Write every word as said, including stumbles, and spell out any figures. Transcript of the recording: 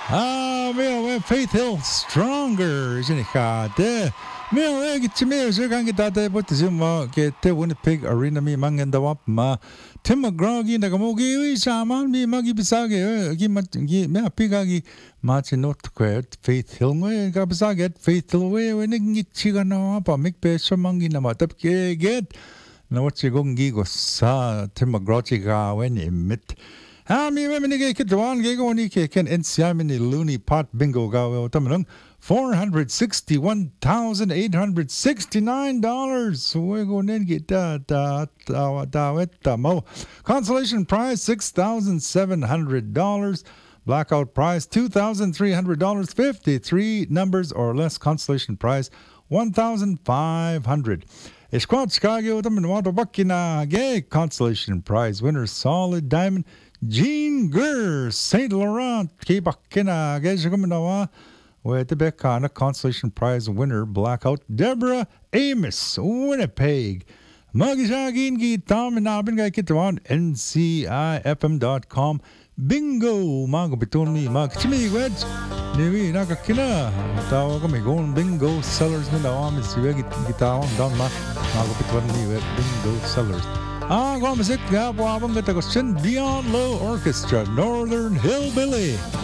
Ah, meu, é Faith Hill Stronger, sinika. De, meu, é que meu, so kan kita te but zuma ke te Winnipeg Arena mi mangen dawap ma. Tim McGraw gi nagamogi ui saman mi magi bisage gi mat gi me apiga gi ma chinot kwet Faith Hill ngwe ka bisage Faith Hill we we ngi chiga na pa mik pe so mangi na matap ke get. Na wat si gong gi go sa Tim McGraw chiga we ni mit. Ah, mi me nige kitwan ge go ni ke ken N C I mini loony pot bingo ga we tamanung four hundred sixty-one thousand eight hundred sixty-nine dollars. We go nen get da da da da wet da mo. Consolation prize six thousand seven hundred dollars. Blackout prize two thousand three hundred dollars. fifty-three numbers or less. Consolation prize one thousand five hundred dollars. Squad Skagio Tamanwato Bakina Gay Consolation Prize winner Solid Diamond Jean Gurr Saint Laurent Kibakina Gajaguminawa with the Bekana Consolation Prize winner Blackout Deborah Amos Winnipeg Magishagin Gi Tom and Abin Kitawan N C I F M dot com Bingo Mago Bitoni Mag Chimi Wedge Niwi Nakakina Tawa kami gon Bingo Sellers Minawam is Gitawang Don Ma Mago Bitoni with Bingo Sellers. Ah, go music, gabo abang kata ko Beyond Low Orchestra, Northern Hillbilly.